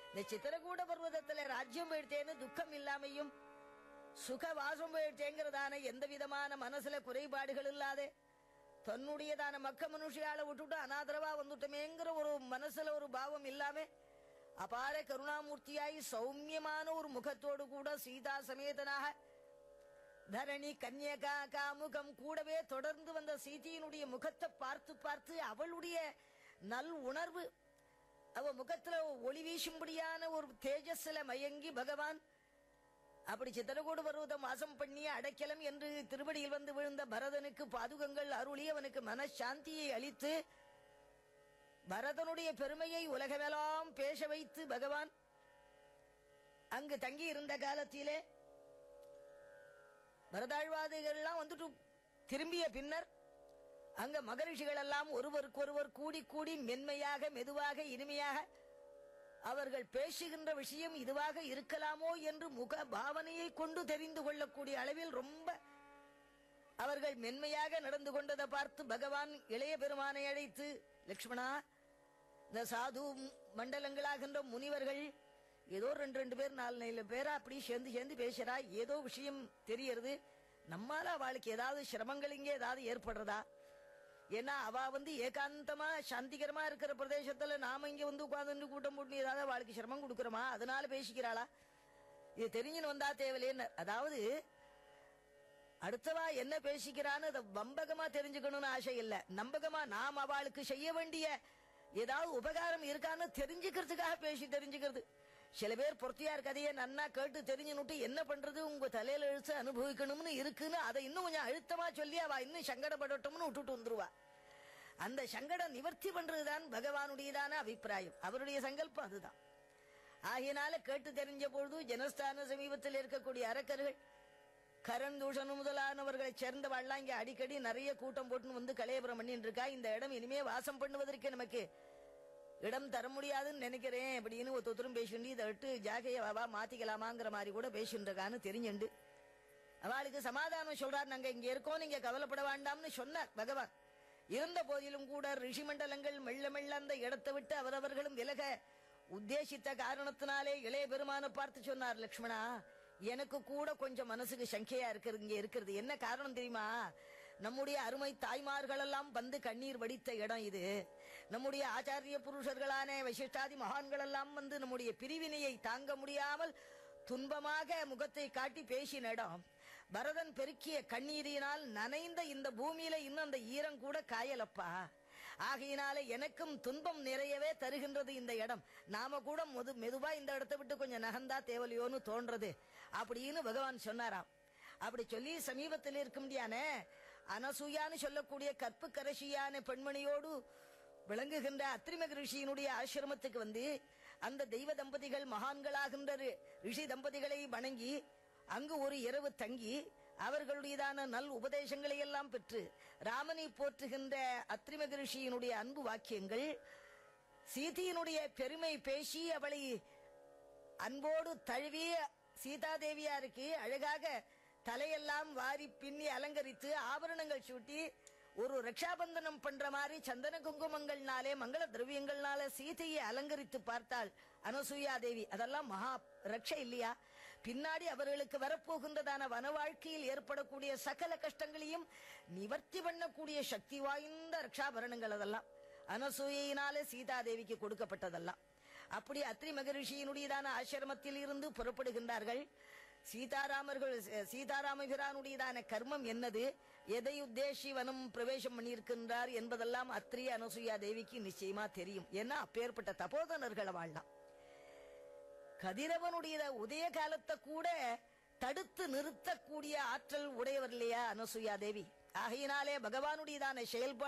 இந்த சித்திரகூட பர்வதத்துல ராஜ்யம் போயிட்டேன்னு துக்கம் இல்லாமையும் சுகவாசம் போயிட்டேங்கிறதான எந்த விதமான மனசுல குறைபாடுகள் இல்லாத தன்னுடையதான மக்க மனுஷியால விட்டுட்டு அனாதரவா வந்துட்டமேங்கிற ஒரு மனசுல ஒரு பாவம் இல்லாம அபார கருணாமூர்த்தியாய் சௌமியமான ஒரு முகத்தோடு கூட சீதா சமேதனாக தரணி கன்யகா காமுகம் கூடவே தொடர்ந்து வந்த சீதையினுடைய முகத்தை பார்த்து பார்த்து அவளுடைய நல் உணர்வு அவ முகத்துல ஒளி வீசும்படியான ஒரு தேஜஸ்ல மயங்கி பகவான் அப்படி சித்திரகூட பர்வதம் வாசம் பண்ணி அடைக்கலம் என்று திருவடியில் வந்து விழுந்த பரதனுக்கு பாதுகங்கள் அருளி அவனுக்கு மனசாந்தியை அளித்து பரதனுடைய பெருமையை உலகமெல்லாம் பேச வைத்து பகவான் அங்கு தங்கி இருந்த காலத்திலே பரதாழ்வாதிகள்லாம் வந்துட்டு திரும்பிய பின்னர் அங்க மகரிஷிகள் எல்லாம் ஒருவருக்கொருவர் கூடி கூடி மென்மையாக மெதுவாக இனிமையாக அவர்கள் பேசுகின்ற விஷயம் இதுவாக இருக்கலாமோ என்று முக பாவனையை கொண்டு தெரிந்து கொள்ளக்கூடிய அளவில் ரொம்ப அவர்கள் மென்மையாக நடந்து கொண்டதை பார்த்து பகவான் இளைய பெருமானை அழைத்து, லக்ஷ்மணா, இந்த சாது மண்டலங்களாகின்ற முனிவர்கள் ஏதோ ரெண்டு பேர் 4 பேரா அப்படி சேர்ந்து பேசுறா, ஏதோ விஷயம் தெரியறது, நம்மால அவளுக்கு ஏதாவது சிரமங்கள் இங்கே ஏதாவது ஏற்படுறதா? ஏன்னா அவ வந்து ஏகாந்தமா சாந்திகரமா இருக்கிற பிரதேசத்துல நாம இங்க வந்து உட்கார்ந்து கூட்டம் போட்டு ஏதாவது அவளுக்கு சிரமம் கொடுக்கறோமா? அதனால பேசிக்கிறாளா? இது தெரிஞ்சுன்னு வந்தா தேவையில்லைன்னு. அதாவது அடுத்தவா என்ன பேசிக்கிறான்னு அதை வம்பகமா தெரிஞ்சுக்கணும்னு ஆசை இல்ல, நம்பகமா நாம் அவளுக்கு செய்ய வேண்டிய ஏதாவது உபகாரம் இருக்கான்னு தெரிஞ்சுக்கிறதுக்காக பேசி தெரிஞ்சுக்கிறது. சில பேர் பொறுத்தியார் கதையை நன்னா கேட்டு தெரிஞ்சுனுட்டு என்ன பண்றது, உங்க தலையில எழுத்து அனுபவிக்கணும்னு இருக்குன்னு அதை இன்னும் கொஞ்சம் அழுத்தமா சொல்லி அவ இன்னும் சங்கடப்படட்டும்னு விட்டுட்டு வந்துருவா. அந்த சங்கடம் நிவர்த்தி பண்றதுதான் பகவானுடையதான அபிப்பிராயம், அவருடைய சங்கல்பம் அதுதான். ஆகியனால கேட்டு தெரிஞ்ச பொழுது ஜனஸ்தான சமீபத்தில் இருக்கக்கூடிய அரக்கர்கள் கரந்தூஷன் முதலானவர்களை சேர்ந்தவாள்லாம் இங்க அடிக்கடி நிறைய கூட்டம் போட்டுன்னு வந்து கலையபுரம் பண்ணிட்டு இருக்கா. இந்த இடம் இனிமே வாசம் பண்ணுவதற்கு நமக்கு இடம் தர முடியாதுன்னு நினைக்கிறேன் அப்படின்னு ஒருத்தரும் பேசிண்டு இதை விட்டு ஜாகையவா மாத்திக்கலாமாங்கிற மாதிரி கூட பேசின்றிருக்கான்னு தெரிஞ்சுண்டு அவளுக்கு சமாதானம் சொல்றார். நாங்க இங்க இருக்கோம், நீங்க கவலைப்பட வேண்டாம்னு சொன்னார் பகவான். இருந்த போதிலும் கூட ரிஷி மண்டலங்கள் மெல்ல மெல்ல அந்த இடத்தை விட்டு அவரவர்களும் விலக உத்தேசித்த காரணத்தினாலே இளைய பெருமானை பார்த்து சொன்னார், லக்ஷ்மணா, எனக்கு கூட கொஞ்சம் மனசுக்கு சங்கையா இங்க இருக்கிறது. என்ன காரணம் தெரியுமா? நம்முடைய அருமை தாய்மார்கள் எல்லாம் வந்து கண்ணீர் வடித்த இடம் இது. நம்முடைய ஆச்சாரிய புருஷர்களான வசிஷ்டாதி மகான்கள் எல்லாம் வந்து நம்முடைய பிரிவினையை தாங்க முடியாமல் துன்பமாக முகத்தை காட்டி பேசின இடம். பரதன் பெருக்கிய கண்ணீரினால் நனைந்த இந்த பூமியில இன்னும் அந்த ஈரம் கூட காயலப்பா. ஆகையினால எனக்கும் துன்பம் நிறையவே தருகின்றது இந்த இடம். நாம கூட மெதுவா இந்த இடத்தை விட்டு கொஞ்சம் நகர்ந்தா தேவலையோன்னு தோன்றது அப்படின்னு பகவான் சொன்னாராம். அப்படி சொல்லி சமீபத்தில் இருக்க முடியான அனசூயான்னு சொல்லக்கூடிய கற்பு கரசியான பெண்மணியோடு விளங்குகின்ற அத்ரி மகரிஷியினுடைய ஆசிரமத்துக்கு வந்து அந்த தெய்வ தம்பதிகள் மகான்களாகின்ற ரிஷி தம்பதிகளை வணங்கி அங்கு ஒரு இரவு தங்கி அவர்களுடையதான நல் உபதேசங்களை எல்லாம் பெற்று ராமனை போற்றுகின்ற அத்ரி மகரிஷியினுடைய அன்பு வாக்கியங்கள், சீதையினுடைய பெருமை பேசி அவளை அன்போடு தழுவி சீதாதேவியாருக்கு அழகாக தலையெல்லாம் வாரி பின்னி அலங்கரித்து ஆபரணங்கள் சூட்டி ஒரு ரக்ஷாபந்தனம் பண்ற மாதிரி சந்தன குங்குமங்கள்னாலே மங்கள திரவியங்கள்னால சீதையை அலங்கரித்து பார்த்தாள் அனசூயா தேவி. அதெல்லாம் மகா ரக்ஷை இல்லையா? பின்னாடி அவர்களுக்கு வரப்போகின்றதான வன வாழ்க்கையில் ஏற்படக்கூடிய சகல கஷ்டங்களையும் நிவர்த்தி பண்ணக்கூடிய சக்தி வாய்ந்த ரக்ஷாபரணங்கள் அதெல்லாம் அனசூயினாலே சீதாதேவிக்கு கொடுக்கப்பட்டதெல்லாம். அப்படி அத்ரி மகரிஷியினுடையதான ஆசிரமத்தில் இருந்து புறப்படுகின்றார்கள். சீதாராமபிரானுடையதான கர்மம் என்னது, எதை உத்தேசி வனம் பிரவேசம் பண்ணியிருக்கின்றார் என்பதெல்லாம் அத்ரி அனசூயா தேவிக்கு நிச்சயமா தெரியும். ஏன்னா அப்பேற்பட்ட தபோதனர்கள் வாழலாம். கதிரவனுடைய உதய காலத்தை கூட தடுத்து நிறுத்தக்கூடிய ஆற்றல் உடையவர் இல்லையா அனசூயா தேவி? ஆகையினாலே பகவானுடையதான செயல்பாடு